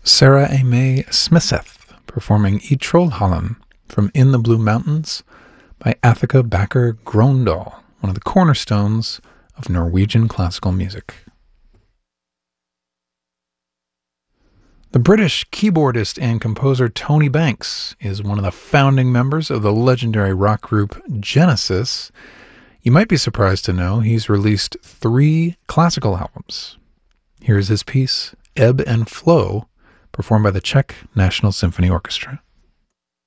Sarah A. May Smithseth performing I Trollhallen from In the Blue Mountains by Athika Bakker Grøndahl, one of the cornerstones of Norwegian classical music. The British keyboardist and composer Tony Banks is one of the founding members of the legendary rock group Genesis. You might be surprised to know he's released 3 classical albums. Here's his piece, Ebb and Flow, performed by the Czech National Symphony Orchestra.